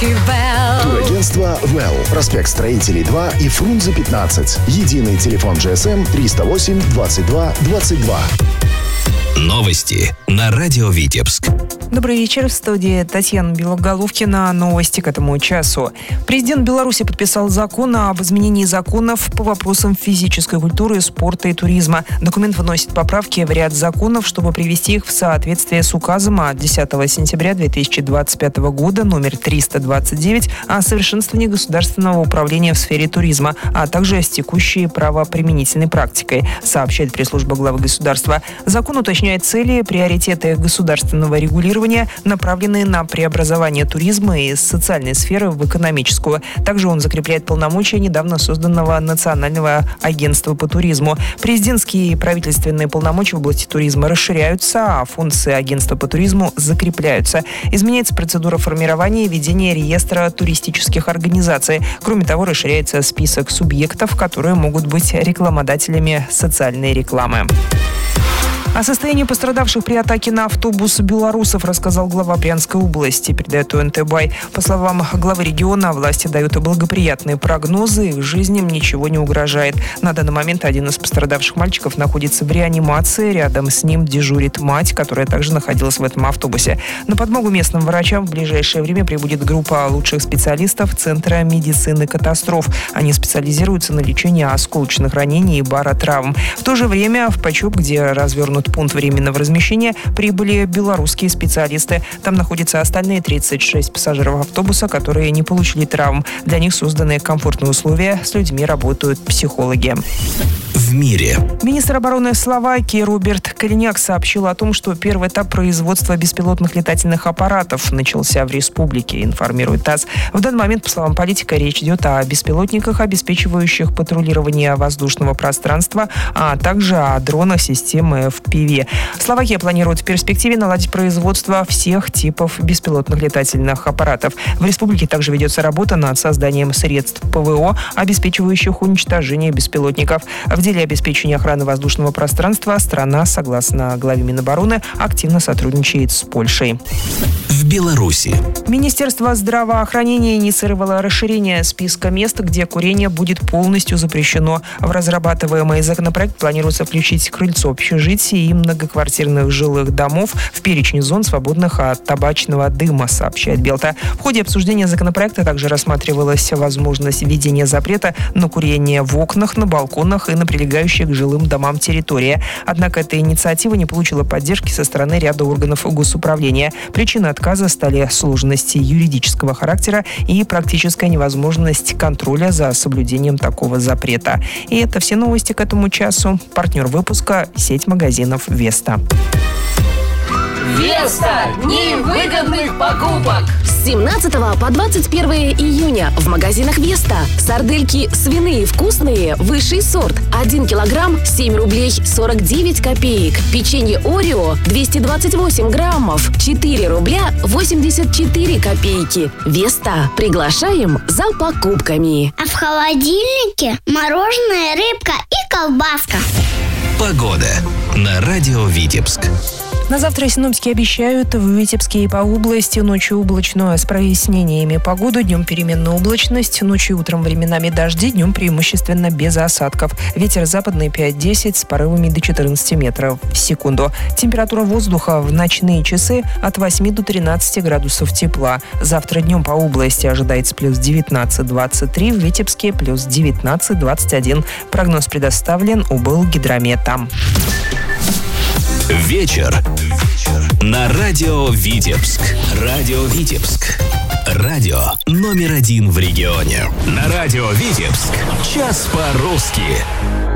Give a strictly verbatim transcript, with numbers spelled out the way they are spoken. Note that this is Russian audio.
Турагентство «Вэлл». Проспект Строителей два и Фрунзе пятнадцать. Единый телефон джи эс эм триста восемь двадцать два двадцать два. Новости на радио Витебск. Добрый вечер. В студии Татьяна Белоголовкина. Новости к этому часу. Президент Беларуси подписал закон об изменении законов по вопросам физической культуры, спорта и туризма. Документ вносит поправки в ряд законов, чтобы привести их в соответствие с указом от десятого сентября две тысячи двадцать пятого года номер триста двадцать девять о совершенствовании государственного управления в сфере туризма, а также с текущей правоприменительной практикой, сообщает пресс-служба главы государства. Закон уточняет цели, приоритеты государственного регулирования, направленные на преобразование туризма из социальной сферы в экономическую. Также он закрепляет полномочия недавно созданного Национального агентства по туризму. Президентские и правительственные полномочия в области туризма расширяются, а функции агентства по туризму закрепляются. Изменяется процедура формирования и ведения реестра туристических организаций. Кроме того, расширяется список субъектов, которые могут быть рекламодателями социальной рекламы. О состоянии пострадавших при атаке на автобус белорусов рассказал глава Брянской области, передает ОНТ «Бай». По словам главы региона, власти дают благоприятные прогнозы, их жизням ничего не угрожает. На данный момент один из пострадавших мальчиков находится в реанимации, рядом с ним дежурит мать, которая также находилась в этом автобусе. На подмогу местным врачам в ближайшее время прибудет группа лучших специалистов Центра медицины катастроф. Они специализируются на лечении осколочных ранений и баротравм. В то же время в Почоп, где развернут пункт временного размещения, прибыли белорусские специалисты. Там находятся остальные тридцать шесть пассажиров автобуса, которые не получили травм. Для них созданы комфортные условия. С людьми работают психологи. В мире. Министр обороны Словакии Роберт Калиняк сообщил о том, что первый этап производства беспилотных летательных аппаратов начался в республике, информирует ТАСС. В данный момент, по словам политика, речь идет о беспилотниках, обеспечивающих патрулирование воздушного пространства, а также о дронах системы эф пи ви. Словакия планирует в перспективе наладить производство всех типов беспилотных летательных аппаратов. В республике также ведется работа над созданием средств ПВО, обеспечивающих уничтожение беспилотников. В деле обеспечения охраны воздушного пространства страна, согласно главе Минобороны, активно сотрудничает с Польшей. В Беларуси. Министерство здравоохранения инициировало расширение списка мест, где курение будет полностью запрещено. В разрабатываемый законопроект планируется включить крыльцо общежитий и многоквартирных жилых домов в перечень зон, свободных от табачного дыма, сообщает Белта. В ходе обсуждения законопроекта также рассматривалась возможность введения запрета на курение в окнах, на балконах и на прилегающих к жилым домам территории. Однако эта инициатива не получила поддержки со стороны ряда органов госуправления. Причиной отказа стали сложности юридического характера и практическая невозможность контроля за соблюдением такого запрета. И это все новости к этому часу. Партнер выпуска – сеть магазинов «Веста». Веста! Невыгодных покупок! С семнадцатого по двадцать первое июня в магазинах Веста. Сардельки свиные вкусные, высший сорт. один килограмм семь рублей сорок девять копеек. Печенье Орео двести двадцать восемь граммов четыре рубля восемьдесят четыре копейки. Веста. Приглашаем за покупками. А в холодильнике мороженое, рыбка и колбаска. Погода на радио Витебск. На завтра синоптики обещают в Витебске и по области ночью облачно с прояснениями погоды, днем переменная облачность, ночью и утром временами дожди, днем преимущественно без осадков. Ветер западный пять-десять с порывами до четырнадцати метров в секунду. Температура воздуха в ночные часы от восьми до тринадцати градусов тепла. Завтра днем по области ожидается плюс девятнадцать двадцать три, в Витебске плюс девятнадцать двадцать один. Прогноз предоставлен Облгидромета. Вечер на радио Витебск. Радио Витебск. Радио номер один в регионе. На радио Витебск. Час по-русски.